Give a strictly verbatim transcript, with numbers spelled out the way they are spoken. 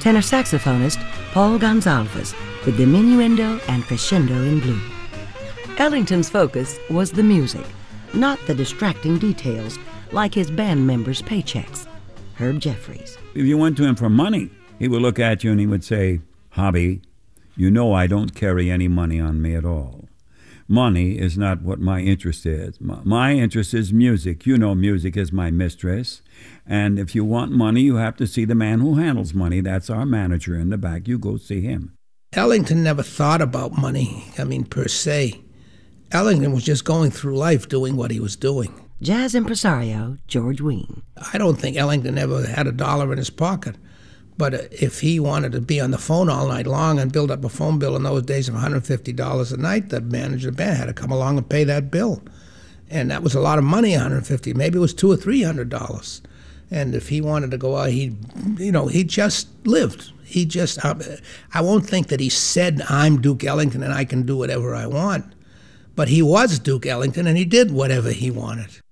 tenor saxophonist Paul Gonsalves with Diminuendo and Crescendo in Blue. Ellington's focus was the music, not the distracting details like his band members' paychecks. Herb Jeffries. If you went to him for money, he would look at you and he would say, "Hobby, you know I don't carry any money on me at all. Money is not what my interest is. My, my interest is music. You know music is my mistress. And if you want money, you have to see the man who handles money. That's our manager in the back. You go see him." Ellington never thought about money, I mean, per se. Ellington was just going through life doing what he was doing. Jazz impresario George Wein. I don't think Ellington ever had a dollar in his pocket. But if he wanted to be on the phone all night long and build up a phone bill in those days of one hundred fifty dollars a night, the manager of the band had to come along and pay that bill. And that was a lot of money, one hundred fifty dollars. Maybe it was two or three hundred dollars. And if he wanted to go out, he, you know, he just lived. He just, I won't think that he said, "I'm Duke Ellington and I can do whatever I want." But he was Duke Ellington and he did whatever he wanted.